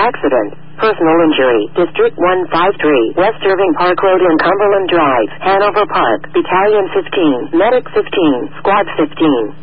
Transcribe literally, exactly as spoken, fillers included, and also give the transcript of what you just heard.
Accident. Personal injury. District one five three. West Irving Park Road and Cumberland Drive. Hanover Park. Battalion fifteen. Medic fifteen. Squad fifteen.